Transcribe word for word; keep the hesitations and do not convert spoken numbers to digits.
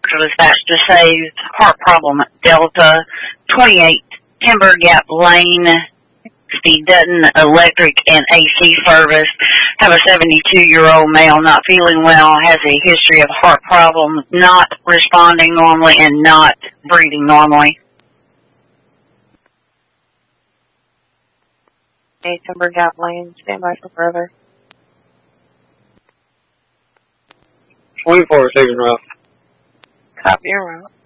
doctor dispatched to say heart problem at Delta, twenty-eight Timber Gap Lane, the Dutton Electric and A C service. Have a seventy-two-year-old male not feeling well, has a history of heart problems, not responding normally, and not breathing normally. Okay, Timber Gap Lane, stand by for further. twenty-four, taking route. Copy your route.